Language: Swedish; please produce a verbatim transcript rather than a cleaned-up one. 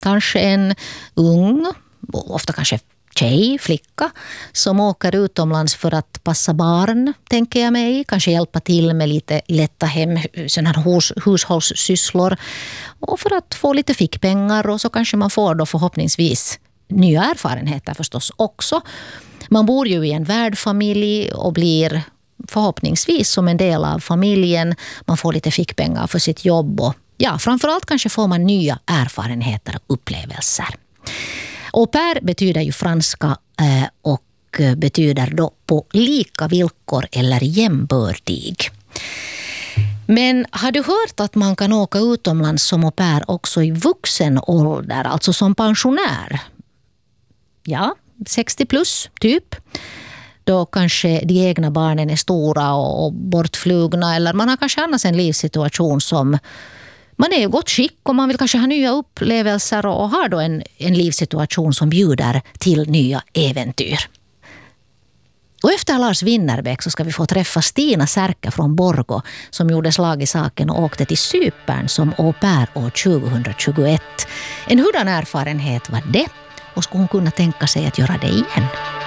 Kanske en ung, ofta kanske tjej, flicka, som åker utomlands för att passa barn, tänker jag mig. Kanske hjälpa till med lite lätta hem, såna här hus, hushållssysslor. Och för att få lite fickpengar, och så kanske man får då förhoppningsvis nya erfarenheter förstås också. Man bor ju i en värdfamilj och blir förhoppningsvis som en del av familjen. Man får lite fickpengar för sitt jobb och ja, framförallt kanske får man nya erfarenheter och upplevelser. Au pair betyder ju franska eh, och betyder då på lika villkor eller jämbördig. Men har du hört att man kan åka utomlands som au pair också i vuxen ålder, alltså som pensionär? Ja, sextio plus typ. Då kanske de egna barnen är stora och bortflugna, eller man har kanske annars en livssituation som man är i gott skick och man vill kanske ha nya upplevelser och har då en, en livssituation som bjuder till nya äventyr. Och efter Lars Winnerbäck så ska vi få träffa Stina Särka från Borgå som gjorde slag i saken och åkte till Cypern som au pair år tjugohundratjugoett. En hurdan erfarenhet var det? Och skulle hon kunna tänka sig att göra det igen?